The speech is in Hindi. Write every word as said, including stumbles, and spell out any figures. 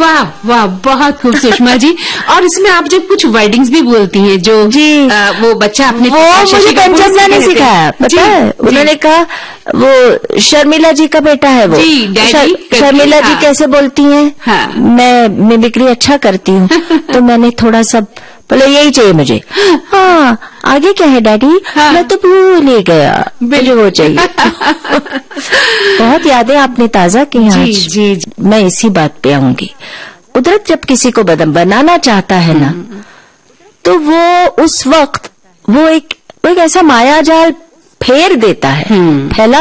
वाह वाह, बहुत खूब सुषमा जी। और इसमें आप जब कुछ वर्डिंग्स भी बोलती हैं जो जी आ, वो बच्चा अपने वो मुझे कंचना ने सिखाया, पता है। उन्होंने कहा वो शर्मिला जी का बेटा है, वो जी, डैडी शर्मिला जी हाँ। कैसे बोलती हैं, हाँ। मैं मिमिक्री अच्छा करती हूँ तो मैंने थोड़ा सा बोले यही चाहिए मुझे। हाँ आगे क्या है डैडी? हाँ। मैं तो भूल ही गया, मुझे वो चाहिए। बहुत यादें आपने ताजा की हैं आज। जी, जी। मैं इसी बात पे आऊंगी। कुदरत जब किसी को बदम बनाना चाहता है ना, तो वो उस वक्त वो एक, वो एक ऐसा माया जाल फेर देता है, फैला